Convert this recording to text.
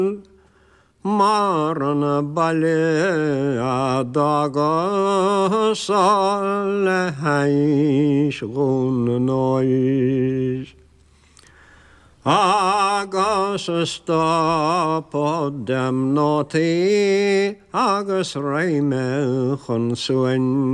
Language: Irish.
Marna bale adaga sal haish gun nois agus stop dem noti agus reime chun suin